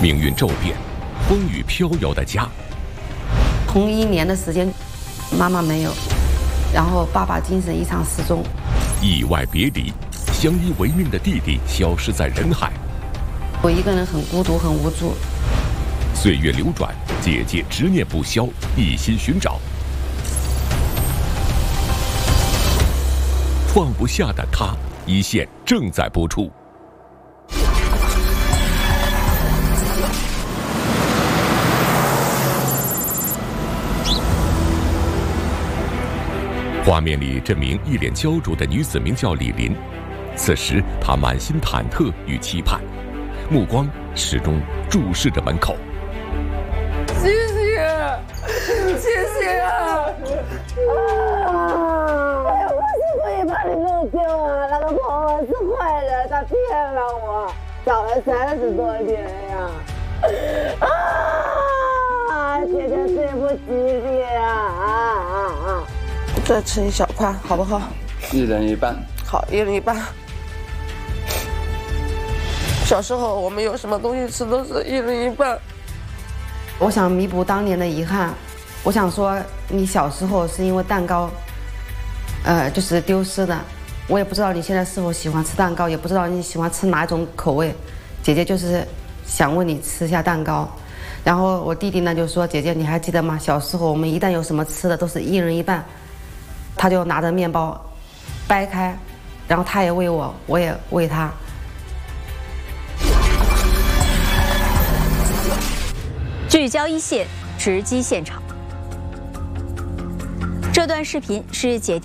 命运骤变，风雨飘摇的家。 同1年的时间，妈妈没有，然后爸爸精神异常失踪， 意外别离，相依为命的弟弟消失在人海。 我一个人很孤独，很无助。 岁月流转，姐姐执念不消，一心寻找。放不下的她，一线正在播出。画面里，这名一脸焦灼的女子名叫李林。此时，她满心忐忑与期盼，目光始终注视着门口。 谢谢，谢谢啊！我是可以把你弄丢啊！那个婆婆是坏人，她骗了我，找了30多年呀！姐姐对不起你啊！ 再吃一小块，好不好 ？1人1半。 好，1人1半。小时候我们有什么东西吃都是1人1半。 我想弥补当年的遗憾，我想说，你小时候是因为蛋糕，就是丢失的。我也不知道你现在是否喜欢吃蛋糕，也不知道你喜欢吃哪种口味。姐姐就是想问你吃一下蛋糕。然后我弟弟呢就说：“姐姐，你还记得吗？小时候我们一旦有什么吃的，都是1人1半。”他就拿着面包掰开，然后他也喂我，我也喂他。 聚焦一线，直击现场。这段视频是姐弟